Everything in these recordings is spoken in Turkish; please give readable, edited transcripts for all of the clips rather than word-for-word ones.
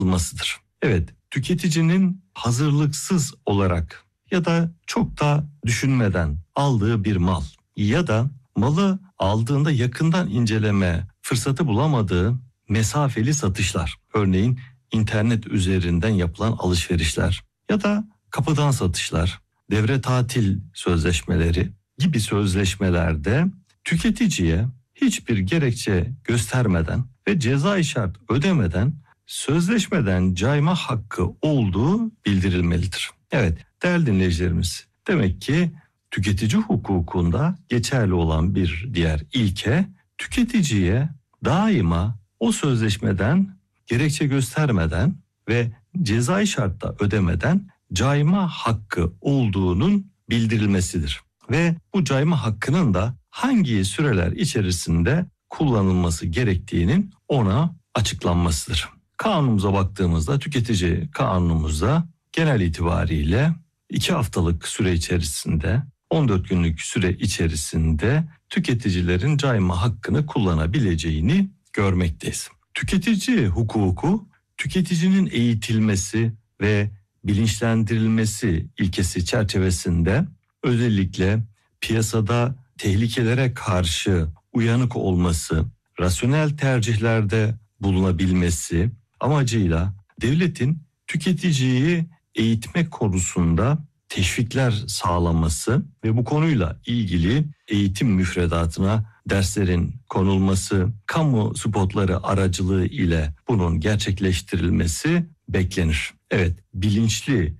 yapılmasıdır. Evet, tüketicinin hazırlıksız olarak ya da çok da düşünmeden aldığı bir mal ya da malı aldığında yakından inceleme fırsatı bulamadığı mesafeli satışlar, örneğin internet üzerinden yapılan alışverişler ya da kapıdan satışlar, devre tatil sözleşmeleri gibi sözleşmelerde tüketiciye hiçbir gerekçe göstermeden ve cezai şart ödemeden sözleşmeden cayma hakkı olduğu bildirilmelidir. Evet, değerli dinleyicilerimiz, demek ki tüketici hukukunda geçerli olan bir diğer ilke, tüketiciye daima o sözleşmeden gerekçe göstermeden ve cezai şartta ödemeden cayma hakkı olduğunun bildirilmesidir. Ve bu cayma hakkının da hangi süreler içerisinde kullanılması gerektiğinin ona açıklanmasıdır. Kanunumuza baktığımızda, tüketici kanunumuzda genel itibariyle 2 haftalık süre içerisinde, 14 günlük süre içerisinde tüketicilerin cayma hakkını kullanabileceğini görmekteyiz. Tüketici hukuku, tüketicinin eğitilmesi ve bilinçlendirilmesi ilkesi çerçevesinde özellikle piyasada tehlikelere karşı uyanık olması, rasyonel tercihlerde bulunabilmesi amacıyla devletin tüketiciyi eğitme konusunda teşvikler sağlaması ve bu konuyla ilgili eğitim müfredatına derslerin konulması, kamu spotları aracılığı ile bunun gerçekleştirilmesi beklenir. Evet, bilinçli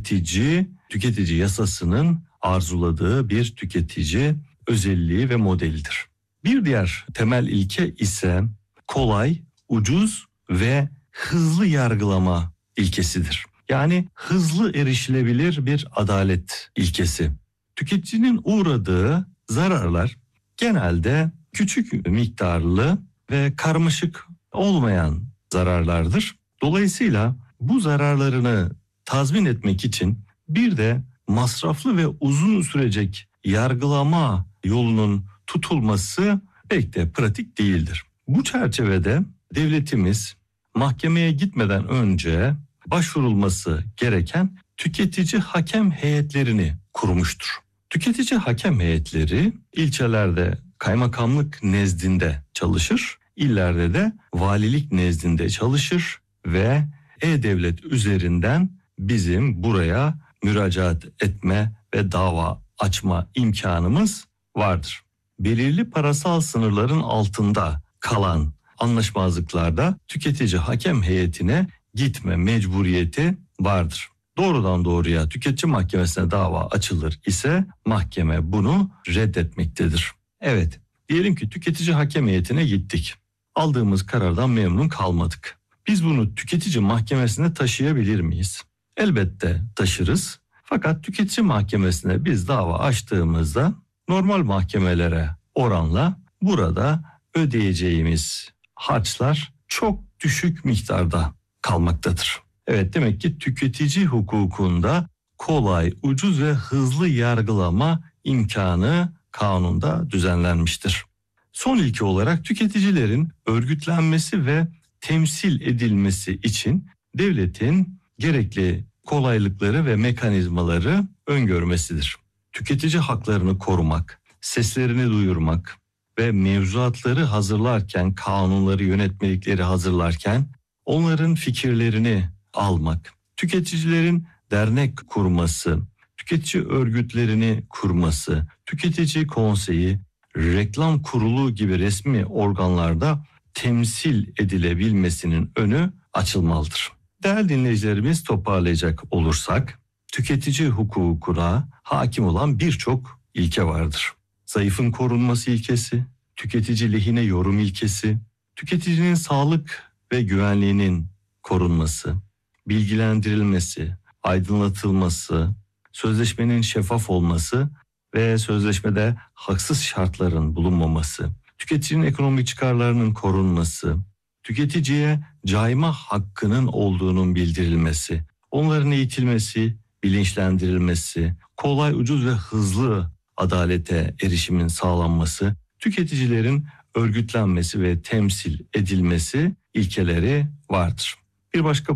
tüketici yasasının arzuladığı bir tüketici özelliği ve modelidir. Bir diğer temel ilke ise kolay, ucuz ve hızlı yargılama ilkesidir. Yani hızlı erişilebilir bir adalet ilkesi. Tüketicinin uğradığı zararlar genelde küçük miktarlı ve karmaşık olmayan zararlardır. Dolayısıyla bu zararlarını tazmin etmek için bir de masraflı ve uzun sürecek yargılama yolunun tutulması pek de pratik değildir. Bu çerçevede devletimiz mahkemeye gitmeden önce başvurulması gereken tüketici hakem heyetlerini kurmuştur. Tüketici hakem heyetleri ilçelerde kaymakamlık nezdinde çalışır, illerde de valilik nezdinde çalışır ve e-devlet üzerinden bizim buraya müracaat etme ve dava açma imkanımız vardır. Belirli parasal sınırların altında kalan anlaşmazlıklarda tüketici hakem heyetine gitme mecburiyeti vardır. Doğrudan doğruya tüketici mahkemesine dava açılır ise mahkeme bunu reddetmektedir. Evet, diyelim ki tüketici hakem heyetine gittik. Aldığımız karardan memnun kalmadık. Biz bunu tüketici mahkemesine taşıyabilir miyiz? Elbette taşırız. Fakat tüketici mahkemesine biz dava açtığımızda normal mahkemelere oranla burada ödeyeceğimiz harçlar çok düşük miktarda kalmaktadır. Evet, demek ki tüketici hukukunda kolay, ucuz ve hızlı yargılama imkanı kanunda düzenlenmiştir. Son ilke olarak tüketicilerin örgütlenmesi ve temsil edilmesi için devletin gerekli kolaylıkları ve mekanizmaları öngörmesidir. Tüketici haklarını korumak, seslerini duyurmak ve mevzuatları hazırlarken, kanunları, yönetmelikleri hazırlarken onların fikirlerini almak, tüketicilerin dernek kurması, tüketici örgütlerini kurması, tüketici konseyi, reklam kurulu gibi resmi organlarda temsil edilebilmesinin önü açılmalıdır. Değerli dinleyicilerimiz, toparlayacak olursak, tüketici hukukuna hakim olan birçok ilke vardır. Zayıfın korunması ilkesi, tüketici lehine yorum ilkesi, tüketicinin sağlık ve güvenliğinin korunması, bilgilendirilmesi, aydınlatılması, sözleşmenin şeffaf olması ve sözleşmede haksız şartların bulunmaması, tüketicinin ekonomik çıkarlarının korunması, tüketiciye cayma hakkının olduğunun bildirilmesi, onların eğitilmesi, bilinçlendirilmesi, kolay, ucuz ve hızlı adalete erişimin sağlanması, tüketicilerin örgütlenmesi ve temsil edilmesi ilkeleri vardır. Bir başka